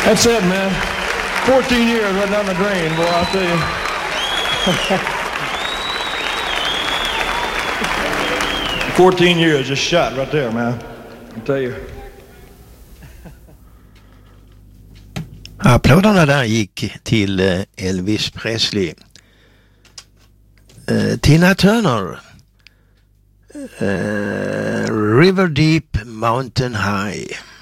That's it, man. 14 years right down the drain, boy, I'll tell you. 14 years just shot right there, man. I'll tell you. Applåderna där gick till Elvis Presley. Tina Turner. River Deep Mountain High.